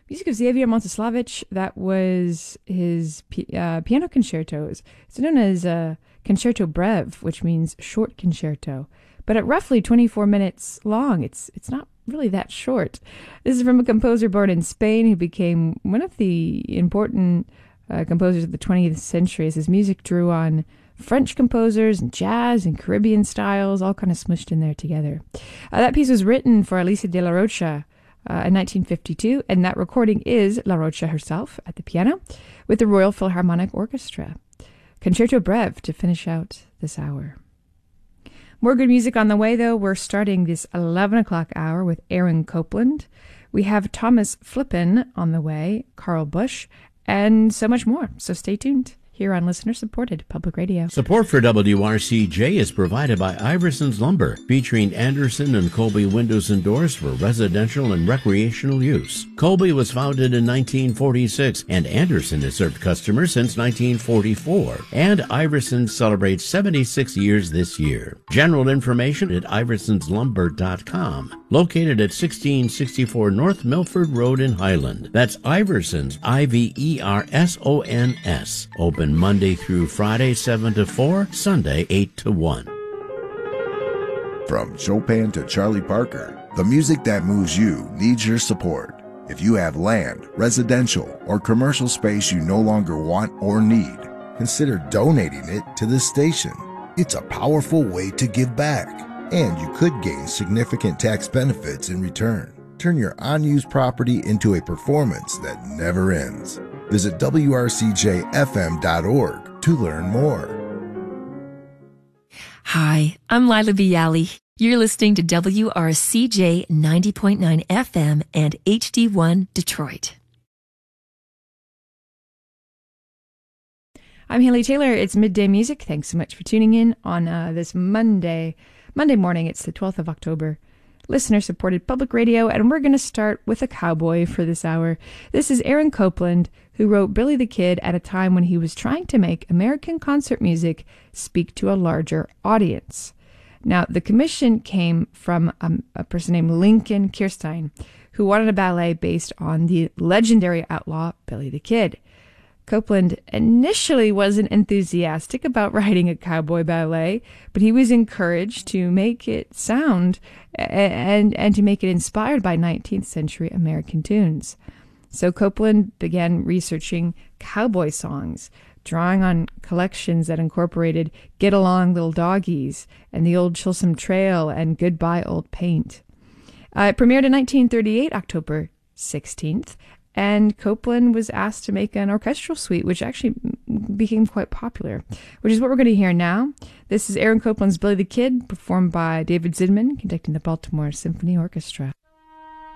Music of Xavier Monteslavich. That was his piano concertos. It's known as Concerto Breve, which means short concerto. But at roughly 24 minutes long, it's not really that short. This is from a composer born in Spain who became one of the important composers of the 20th century, as his music drew on French composers and jazz and Caribbean styles, all kind of smushed in there together. That piece was written for Alicia de la Rocha in 1952, and that recording is La Rocha herself at the piano with the Royal Philharmonic Orchestra. Concerto Breve to finish out this hour. More good music on the way, though. We're starting this 11 o'clock hour with Aaron Copland. We have Thomas Flippen on the way, Carl Busch, and so much more. So stay tuned here on listener-supported Public Radio. Support for WRCJ is provided by Iverson's Lumber, featuring Anderson and Colby windows and doors for residential and recreational use. Colby was founded in 1946, and Anderson has served customers since 1944. And Iverson celebrates 76 years this year. General information at iversonslumber.com. Located at 1664 North Milford Road in Highland. That's Iverson's, Iversons. Open Monday through Friday, 7 to 4, Sunday, 8 to 1. From Chopin to Charlie Parker, the music that moves you needs your support. If you have land, residential, or commercial space you no longer want or need, consider donating it to this station. It's a powerful way to give back, and you could gain significant tax benefits in return. Turn your unused property into a performance that never ends. Visit WRCJFM.org to learn more. Hi, I'm Lila Bialy. You're listening to WRCJ 90.9 FM and HD1 Detroit. I'm Haley Taylor. It's Midday Music. Thanks so much for tuning in on this Monday morning. It's the 12th of October. Listener-supported public radio, and we're going to start with a cowboy for this hour. This is Aaron Copland, who wrote Billy the Kid at a time when he was trying to make American concert music speak to a larger audience. Now, the commission came from a person named Lincoln Kirstein, who wanted a ballet based on the legendary outlaw Billy the Kid. Copland initially wasn't enthusiastic about writing a cowboy ballet, but he was encouraged to make it sound and to make it inspired by 19th century American tunes. So Copland began researching cowboy songs, drawing on collections that incorporated Get Along Little Doggies and The Old Chilsom Trail and Goodbye Old Paint. It premiered in 1938, October 16th, and Copland was asked to make an orchestral suite, which actually became quite popular, which is what we're going to hear now. This is Aaron Copland's Billy the Kid, performed by David Zinman, conducting the Baltimore Symphony Orchestra.